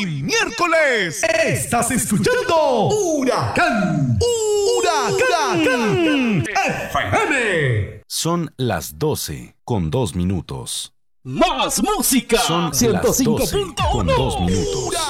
Hoy miércoles estás escuchando Huracán FM. Son las 12:02. Más música. Son las 12:02.